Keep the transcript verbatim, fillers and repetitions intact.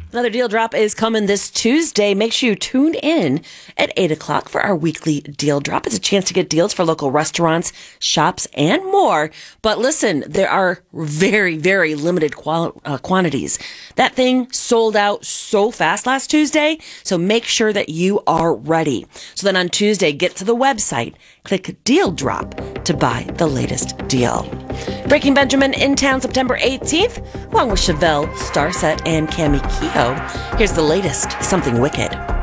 Another deal drop is coming this Tuesday. Make sure you tune in at eight o'clock for our weekly deal drop. It's a chance to get deals for local restaurants, shops, and more. But listen, there are very, very limited qual- uh, quantities. That thing sold out so fast last Tuesday, so make sure that you are ready. So then on Tuesday, get to the website, click Deal Drop to buy the latest deal. Breaking Benjamin in town September eighteenth, along with Chevelle, Starset, and Cami Kehoe. Here's the latest, Something Wicked.